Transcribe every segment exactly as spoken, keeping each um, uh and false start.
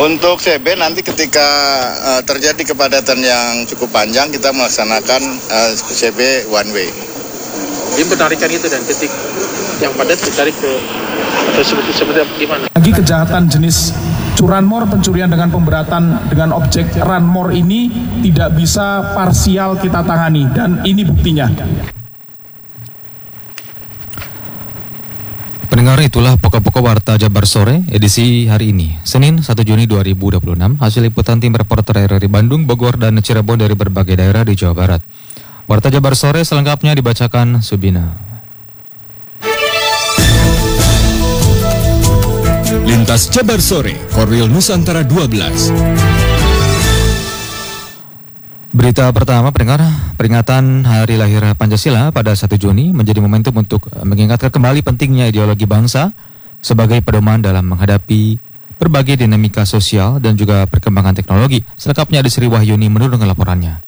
Untuk C B nanti ketika uh, terjadi kepadatan yang cukup panjang, kita melaksanakan uh, C B one way. Jadi penarikan itu dan titik yang padat ditarik ke atau seperti seperti gimana? Lagi kejahatan jenis curanmor, pencurian dengan pemberatan dengan objek ranmor ini tidak bisa parsial kita tangani dan ini buktinya. Pendengar, itulah pokok-pokok Warta Jabar Sore edisi hari ini, Senin satu Juni dua ribu dua puluh enam, hasil liputan tim reporter R R I Bandung, Bogor, dan Cirebon dari berbagai daerah di Jawa Barat. Warta Jabar Sore selengkapnya dibacakan Subina. Lintas Jabar Sore, Korwil Nusantara dua belas. Berita pertama, pendengar, peringatan Hari Lahir Pancasila pada satu Juni menjadi momentum untuk mengingatkan kembali pentingnya ideologi bangsa sebagai pedoman dalam menghadapi berbagai dinamika sosial dan juga perkembangan teknologi. Selengkapnya di Sri Wahyuni menurunkan laporannya.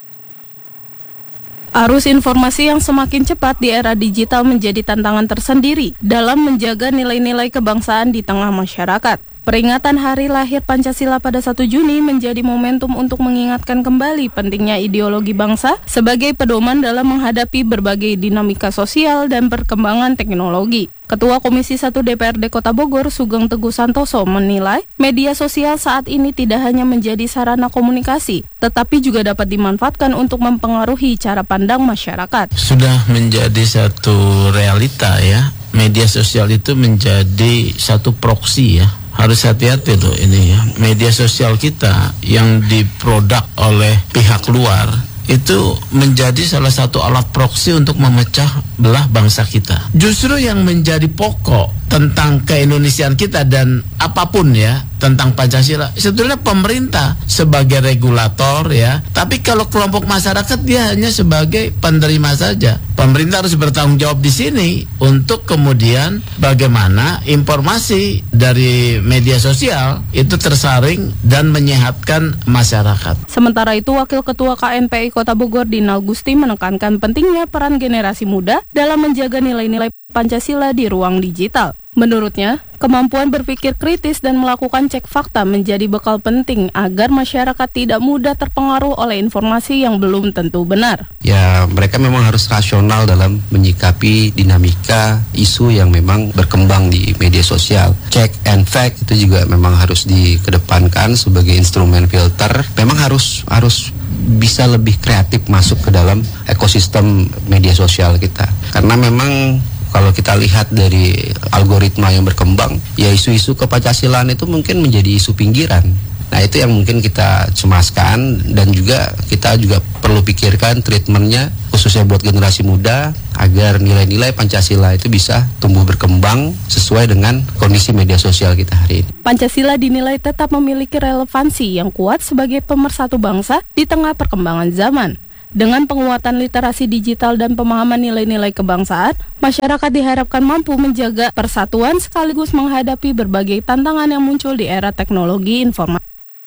Arus informasi yang semakin cepat di era digital menjadi tantangan tersendiri dalam menjaga nilai-nilai kebangsaan di tengah masyarakat. Peringatan Hari Lahir Pancasila pada satu Juni menjadi momentum untuk mengingatkan kembali pentingnya ideologi bangsa sebagai pedoman dalam menghadapi berbagai dinamika sosial dan perkembangan teknologi. Ketua Komisi satu D P R D Kota Bogor, Sugeng Teguh Santoso, menilai media sosial saat ini tidak hanya menjadi sarana komunikasi, tetapi juga dapat dimanfaatkan untuk mempengaruhi cara pandang masyarakat. Sudah menjadi satu realita ya, media sosial itu menjadi satu proksi ya. Harus hati-hati loh ini ya, media sosial kita yang diproduk oleh pihak luar itu menjadi salah satu alat proksi untuk memecah belah bangsa kita. Justru yang menjadi pokok tentang keindonesiaan kita dan apapun ya tentang Pancasila, sebetulnya pemerintah sebagai regulator ya, tapi kalau kelompok masyarakat dia hanya sebagai penerima saja. Pemerintah harus bertanggung jawab di sini untuk kemudian bagaimana informasi dari media sosial itu tersaring dan menyehatkan masyarakat. Sementara itu, Wakil Ketua K N P I Kota Bogor, Dina Gusti, menekankan pentingnya peran generasi muda dalam menjaga nilai-nilai Pancasila di ruang digital. Menurutnya, kemampuan berpikir kritis dan melakukan cek fakta menjadi bekal penting agar masyarakat tidak mudah terpengaruh oleh informasi yang belum tentu benar. Ya, mereka memang harus rasional dalam menyikapi dinamika isu yang memang berkembang di media sosial. Check and fact itu juga memang harus dikedepankan sebagai instrumen filter. Memang harus harus bisa lebih kreatif masuk ke dalam ekosistem media sosial kita. Karena memang kalau kita lihat dari algoritma yang berkembang, ya isu-isu kepancasilaan itu mungkin menjadi isu pinggiran. Nah, itu yang mungkin kita cemaskan dan juga kita juga perlu pikirkan treatmentnya khususnya buat generasi muda agar nilai-nilai Pancasila itu bisa tumbuh berkembang sesuai dengan kondisi media sosial kita hari ini. Pancasila dinilai tetap memiliki relevansi yang kuat sebagai pemersatu bangsa di tengah perkembangan zaman. Dengan penguatan literasi digital dan pemahaman nilai-nilai kebangsaan, masyarakat diharapkan mampu menjaga persatuan sekaligus menghadapi berbagai tantangan yang muncul di era teknologi informasi.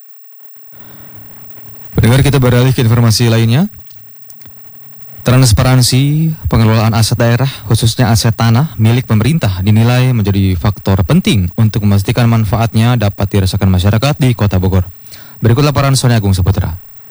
Pendengar, kita beralih ke informasi lainnya. Transparansi pengelolaan aset daerah, khususnya aset tanah milik pemerintah, dinilai menjadi faktor penting untuk memastikan manfaatnya dapat dirasakan masyarakat di Kota Bogor. Berikut laporan Sonia Agung Saputra.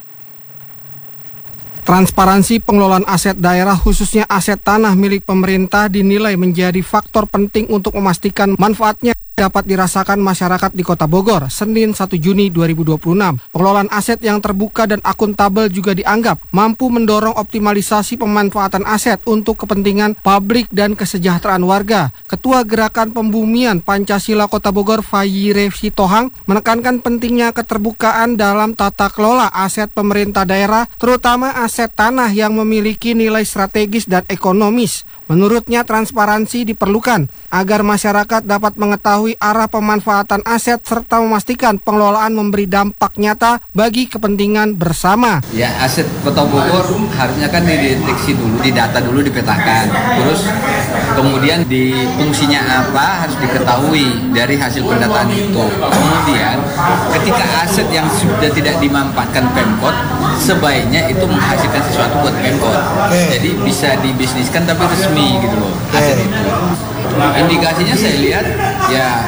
Transparansi pengelolaan aset daerah khususnya aset tanah milik pemerintah dinilai menjadi faktor penting untuk memastikan manfaatnya dapat dirasakan masyarakat di Kota Bogor, Senin satu Juni dua ribu dua puluh enam. Pengelolaan aset yang terbuka dan akuntabel juga dianggap mampu mendorong optimalisasi pemanfaatan aset untuk kepentingan publik dan kesejahteraan warga. Ketua Gerakan Pembumian Pancasila Kota Bogor, Fayire Sitohang, menekankan pentingnya keterbukaan dalam tata kelola aset pemerintah daerah, terutama aset tanah yang memiliki nilai strategis dan ekonomis. Menurutnya, transparansi diperlukan agar masyarakat dapat mengetahui arah pemanfaatan aset serta memastikan pengelolaan memberi dampak nyata bagi kepentingan bersama. Ya, aset Kota Bogor harusnya kan dideteksi dulu, didata dulu, dipetakan. Terus kemudian di fungsinya apa harus diketahui dari hasil pendataan itu. Kemudian ketika aset yang sudah tidak dimanfaatkan Pemkot, sebaiknya itu menghasilkan sesuatu buat Pemkot. Jadi bisa dibisniskan tapi resmi gitu loh aset itu. Indikasinya saya lihat ya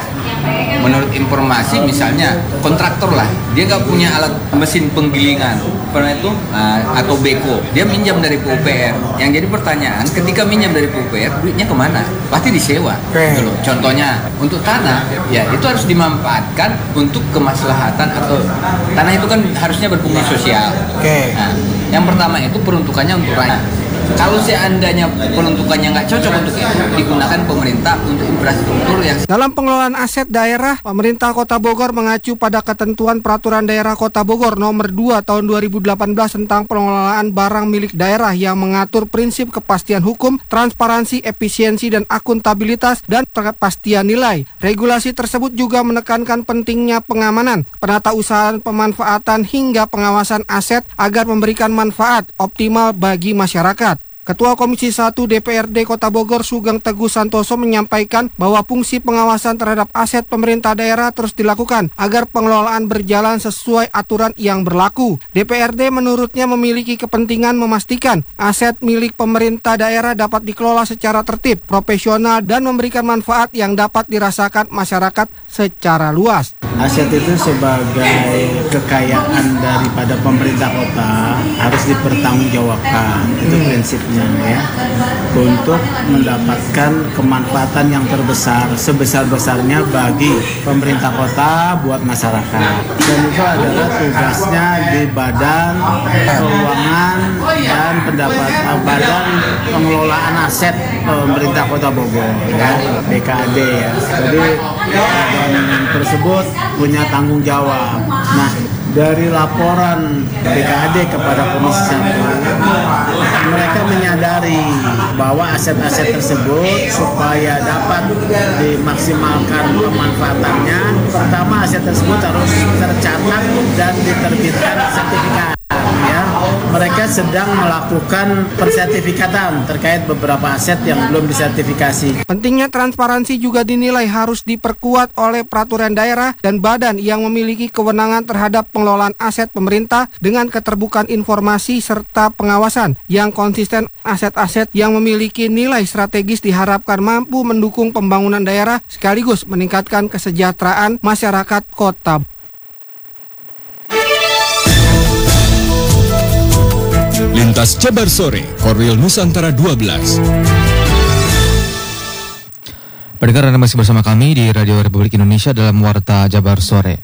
menurut informasi misalnya kontraktor lah, dia nggak punya alat mesin penggilingan, karena itu uh, atau beko, dia minjam dari P U P R. Yang jadi pertanyaan, ketika minjam dari P U P R, duitnya kemana? Pasti disewa. Okay. Gitu. Contohnya untuk tanah, ya itu harus dimanfaatkan untuk kemaslahatan atau tanah itu kan harusnya berfungsi sosial. Okay. Nah, yang pertama itu peruntukannya untuk rakyat. Kalau seandainya peruntukannya nggak cocok untuk itu, digunakan pemerintah untuk infrastruktur yang... Dalam pengelolaan aset daerah, pemerintah Kota Bogor mengacu pada ketentuan Peraturan Daerah Kota Bogor nomor dua tahun dua ribu delapan belas tentang pengelolaan barang milik daerah yang mengatur prinsip kepastian hukum, transparansi, efisiensi, dan akuntabilitas, dan kepastian nilai. Regulasi tersebut juga menekankan pentingnya pengamanan, penatausahaan pemanfaatan, hingga pengawasan aset agar memberikan manfaat optimal bagi masyarakat. Ketua Komisi satu D P R D Kota Bogor Sugeng Teguh Santoso menyampaikan bahwa fungsi pengawasan terhadap aset pemerintah daerah terus dilakukan agar pengelolaan berjalan sesuai aturan yang berlaku. D P R D menurutnya memiliki kepentingan memastikan aset milik pemerintah daerah dapat dikelola secara tertib, profesional, dan memberikan manfaat yang dapat dirasakan masyarakat secara luas. Aset itu sebagai kekayaan daripada pemerintah kota harus dipertanggungjawabkan, itu prinsipnya ya, untuk mendapatkan kemanfaatan yang terbesar sebesar-besarnya bagi pemerintah kota buat masyarakat. Dan itu adalah tugasnya di Badan Keuangan dan pendapat Badan Pengelolaan Aset Pemerintah Kota Bogor ya, B K A D ya. Jadi badan tersebut punya tanggung jawab. Nah, dari laporan B K A D kepada Komisi satu, mereka menyadari bahwa aset-aset tersebut supaya dapat dimaksimalkan pemanfaatannya, pertama aset tersebut harus tercatat dan diterbitkan sertifikat. Ya, mereka sedang melakukan pensertifikatan terkait beberapa aset yang belum disertifikasi. Pentingnya transparansi juga dinilai harus diperkuat oleh peraturan daerah dan badan yang memiliki kewenangan terhadap pengelolaan aset pemerintah dengan keterbukaan informasi serta pengawasan yang konsisten. Aset-aset yang memiliki nilai strategis diharapkan mampu mendukung pembangunan daerah sekaligus meningkatkan kesejahteraan masyarakat kota. Lintas Jabar Sore, Korwil Nusantara dua belas. Pendengar, Anda masih bersama kami di Radio Republik Indonesia dalam Warta Jabar Sore.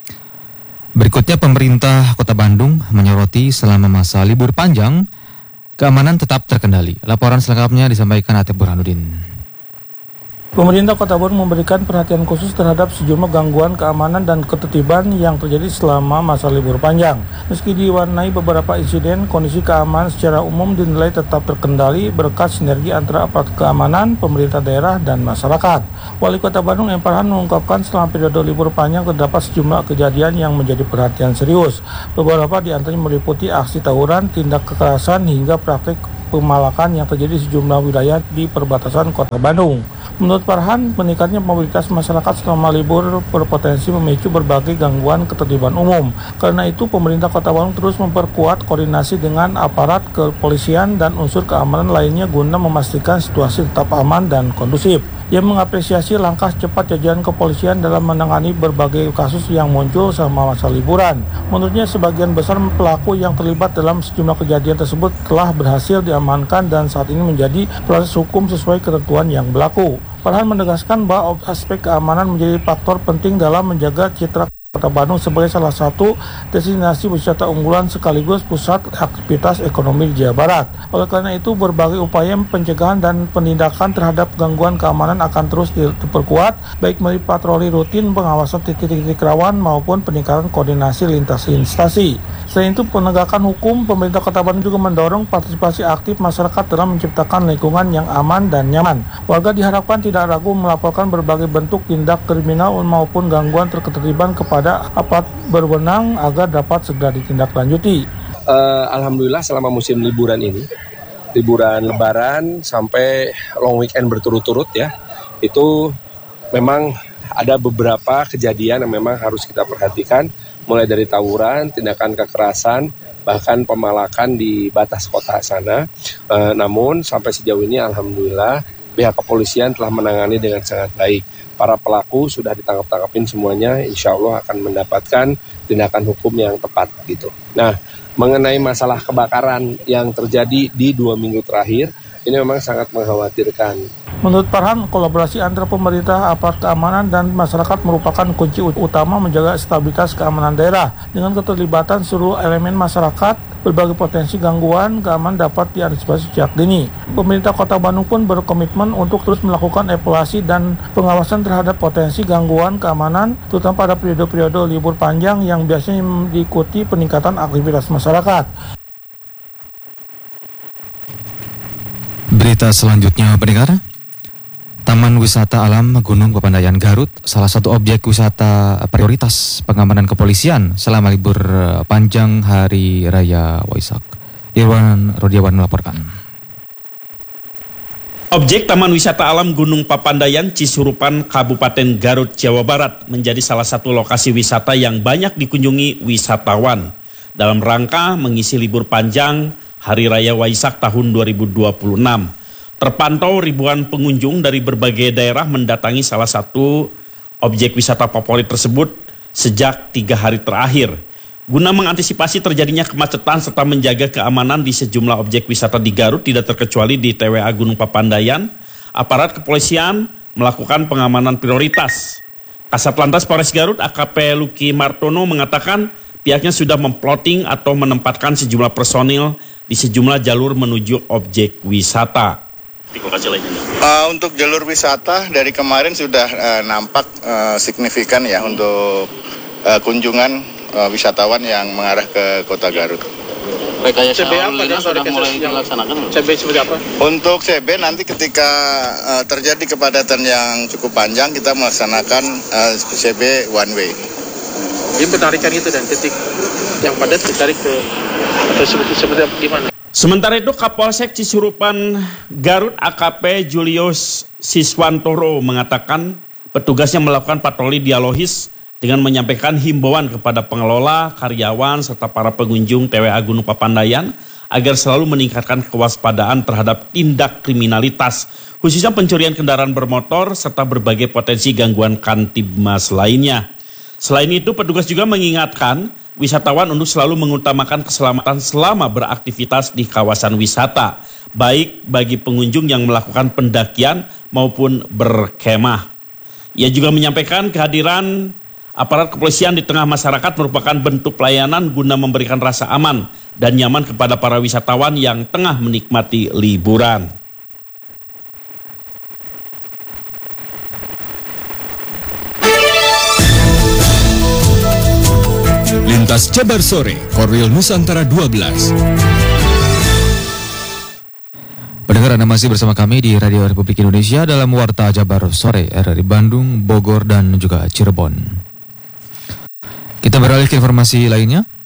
Berikutnya, pemerintah Kota Bandung menyoroti selama masa libur panjang, keamanan tetap terkendali. Laporan selengkapnya disampaikan Atep Burhanuddin. Pemerintah Kota Bandung memberikan perhatian khusus terhadap sejumlah gangguan keamanan dan ketertiban yang terjadi selama masa libur panjang. Meski diwarnai beberapa insiden, kondisi keamanan secara umum dinilai tetap terkendali berkat sinergi antara aparat keamanan, pemerintah daerah, dan masyarakat. Wali Kota Bandung M. Farhan mengungkapkan selama periode libur panjang terdapat sejumlah kejadian yang menjadi perhatian serius. Beberapa di antaranya meliputi aksi tawuran, tindak kekerasan, hingga praktik pemalakan yang terjadi di sejumlah wilayah di perbatasan Kota Bandung. Menurut Farhan, meningkatnya mobilitas masyarakat selama libur berpotensi memicu berbagai gangguan ketertiban umum. Karena itu, pemerintah Kota Bandung terus memperkuat koordinasi dengan aparat kepolisian dan unsur keamanan lainnya guna memastikan situasi tetap aman dan kondusif. Ia mengapresiasi langkah cepat jajaran kepolisian dalam menangani berbagai kasus yang muncul selama masa liburan. Menurutnya, sebagian besar pelaku yang terlibat dalam sejumlah kejadian tersebut telah berhasil diamankan dan saat ini menjadi proses hukum sesuai ketentuan yang berlaku. Farhan menegaskan bahwa aspek keamanan menjadi faktor penting dalam menjaga citra Kota Bandung sebagai salah satu destinasi wisata unggulan sekaligus pusat aktivitas ekonomi di Jawa Barat. Oleh karena itu, berbagai upaya pencegahan dan penindakan terhadap gangguan keamanan akan terus diperkuat, baik melalui patroli rutin, pengawasan titik-titik rawan, maupun peningkatan koordinasi lintas instansi. Selain itu, penegakan hukum, pemerintah Kota Bandung juga mendorong partisipasi aktif masyarakat dalam menciptakan lingkungan yang aman dan nyaman. Warga diharapkan tidak ragu melaporkan berbagai bentuk tindak kriminal maupun gangguan ketertiban kepada pada aparat berwenang agar dapat segera ditindaklanjuti. Uh, Alhamdulillah selama musim liburan ini, liburan Lebaran sampai long weekend berturut-turut ya, itu memang ada beberapa kejadian yang memang harus kita perhatikan, mulai dari tawuran, tindakan kekerasan, bahkan pemalakan di batas kota sana. Uh, namun sampai sejauh ini Alhamdulillah pihak kepolisian telah menangani dengan sangat baik. Para pelaku sudah ditangkap-tangkapin semuanya, insya Allah akan mendapatkan tindakan hukum yang tepat gitu. Nah, mengenai masalah kebakaran yang terjadi di dua minggu terakhir, ini memang sangat mengkhawatirkan. Menurut Farhan, kolaborasi antara pemerintah, aparat keamanan, dan masyarakat merupakan kunci utama menjaga stabilitas keamanan daerah. Dengan keterlibatan seluruh elemen masyarakat, berbagai potensi gangguan keamanan dapat diantisipasi sejak dini. Pemerintah Kota Bandung pun berkomitmen untuk terus melakukan evaluasi dan pengawasan terhadap potensi gangguan keamanan, terutama pada periode-periode libur panjang yang biasanya diikuti peningkatan aktivitas masyarakat. Berita selanjutnya, pendengar. Taman Wisata Alam Gunung Papandayan Garut, salah satu objek wisata prioritas pengamanan kepolisian selama libur panjang Hari Raya Waisak. Irwan Rodiawan melaporkan. Objek Taman Wisata Alam Gunung Papandayan Cisurupan, Kabupaten Garut, Jawa Barat menjadi salah satu lokasi wisata yang banyak dikunjungi wisatawan dalam rangka mengisi libur panjang Hari Raya Waisak tahun dua ribu dua puluh enam. Terpantau ribuan pengunjung dari berbagai daerah mendatangi salah satu objek wisata favorit tersebut sejak tiga hari terakhir. Guna mengantisipasi terjadinya kemacetan serta menjaga keamanan di sejumlah objek wisata di Garut, tidak terkecuali di T W A Gunung Papandayan, aparat kepolisian melakukan pengamanan prioritas. Kasat Lantas Polres Garut A K P Luki Martono mengatakan pihaknya sudah memploting atau menempatkan sejumlah personil di sejumlah jalur menuju objek wisata. Uh, untuk jalur wisata dari kemarin sudah uh, nampak uh, signifikan ya untuk uh, kunjungan uh, wisatawan yang mengarah ke Kota Garut. Rekayasa lalu lintas sudah mulai dilaksanakan. C B seperti apa? Untuk C B nanti ketika uh, terjadi kepadatan yang cukup panjang, kita melaksanakan uh, C B one way. Jadi penarikan itu dan titik yang padat ditarik ke atau seperti seperti gimana? Sementara itu Kapolsek Cisurupan Garut A K P Julius Siswantoro mengatakan petugasnya melakukan patroli dialogis dengan menyampaikan himbauan kepada pengelola, karyawan, serta para pengunjung T W A Gunung Papandayan agar selalu meningkatkan kewaspadaan terhadap tindak kriminalitas, khususnya pencurian kendaraan bermotor serta berbagai potensi gangguan kamtibmas lainnya. Selain itu, petugas juga mengingatkan wisatawan untuk selalu mengutamakan keselamatan selama beraktivitas di kawasan wisata, baik bagi pengunjung yang melakukan pendakian maupun berkemah. Ia juga menyampaikan kehadiran aparat kepolisian di tengah masyarakat merupakan bentuk pelayanan guna memberikan rasa aman dan nyaman kepada para wisatawan yang tengah menikmati liburan. Lintas Jabar Sore, Korwil Nusantara dua belas. Pendengar, Anda masih bersama kami di Radio Republik Indonesia dalam Warta Jabar Sore R R I Bandung, Bogor, dan juga Cirebon. Kita beralih ke informasi lainnya.